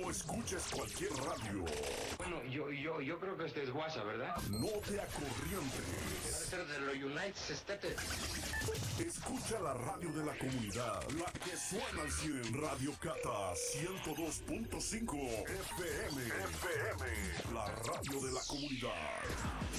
No escuches cualquier radio. Bueno, yo creo que este es WhatsApp, ¿verdad? No te acorrientes. Debe ser de los United States. Escucha la radio de la comunidad, la que suena al 100. Radio Cata 102.5 FM. La radio de la comunidad.